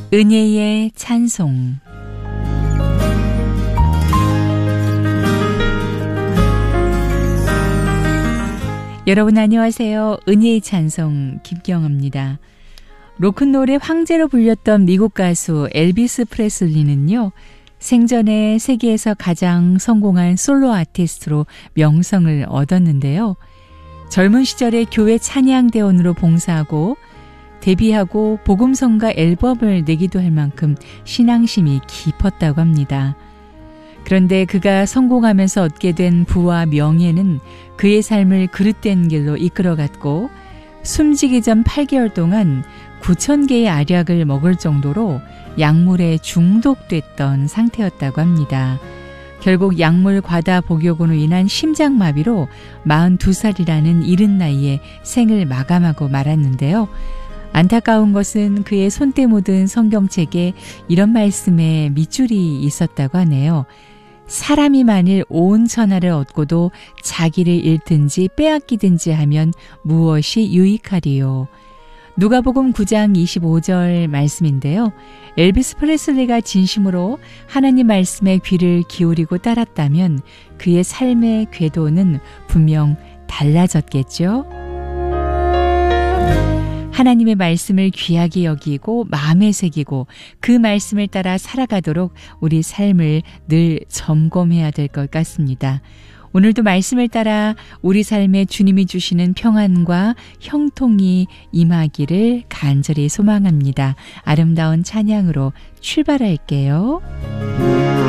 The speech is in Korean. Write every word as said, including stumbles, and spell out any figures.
은혜의 찬송. 여러분 안녕하세요. 은혜의 찬송 김경아입니다. 로큰롤의 황제로 불렸던 미국 가수 엘비스 프레슬리는요, 생전에 세계에서 가장 성공한 솔로 아티스트로 명성을 얻었는데요. 젊은 시절에 교회 찬양대원으로 봉사하고 데뷔하고 복음성가 앨범을 내기도 할 만큼 신앙심이 깊었다고 합니다. 그런데 그가 성공하면서 얻게 된 부와 명예는 그의 삶을 그릇된 길로 이끌어갔고, 숨지기 전 팔 개월 동안 구천 개의 알약을 먹을 정도로 약물에 중독됐던 상태였다고 합니다. 결국 약물 과다 복용으로 인한 심장마비로 마흔두 살이라는 이른 나이에 생을 마감하고 말았는데요. 안타까운 것은 그의 손때 묻은 성경책에 이런 말씀에 밑줄이 있었다고 하네요. 사람이 만일 온 천하를 얻고도 자기를 잃든지 빼앗기든지 하면 무엇이 유익하리요. 누가복음 구 장 이십오 절 말씀인데요. 엘비스 프레슬리가 진심으로 하나님 말씀에 귀를 기울이고 따랐다면 그의 삶의 궤도는 분명 달라졌겠죠. 하나님의 말씀을 귀하게 여기고 마음에 새기고 그 말씀을 따라 살아가도록 우리 삶을 늘 점검해야 될 것 같습니다. 오늘도 말씀을 따라 우리 삶에 주님이 주시는 평안과 형통이 임하기를 간절히 소망합니다. 아름다운 찬양으로 출발할게요.